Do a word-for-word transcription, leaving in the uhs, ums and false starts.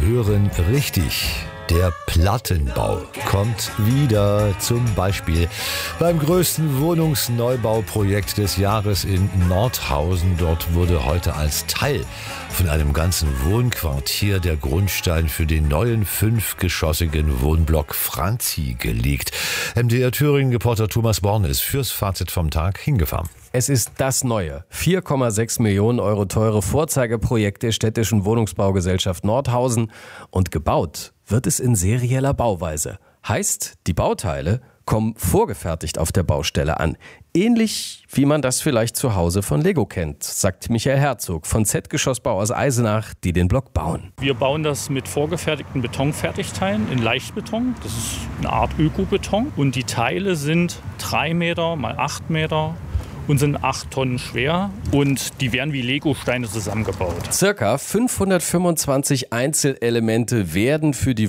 hören richtig. Der Plattenbau kommt wieder, zum Beispiel beim größten Wohnungsneubauprojekt des Jahres in Nordhausen. Dort wurde heute als Teil von einem ganzen Wohnquartier der Grundstein für den neuen fünfgeschossigen Wohnblock Franzi gelegt. M D R Thüringen-Reporter Thomas Born ist fürs Fazit vom Tag hingefahren. Es ist das neue, vier Komma sechs Millionen Euro teure Vorzeigeprojekt der städtischen Wohnungsbaugesellschaft Nordhausen. Und gebaut wird es in serieller Bauweise. Heißt, die Bauteile kommen vorgefertigt auf der Baustelle an. Ähnlich wie man das vielleicht zu Hause von Lego kennt, sagt Michael Herzog von Z-Geschossbau aus Eisenach, die den Block bauen. Wir bauen das mit vorgefertigten Betonfertigteilen in Leichtbeton. Das ist eine Art Ökobeton. Und die Teile sind drei Meter mal acht Meter. Und sind acht Tonnen schwer und die werden wie Lego-Steine zusammengebaut. Circa fünfhundertfünfundzwanzig Einzelelemente werden für die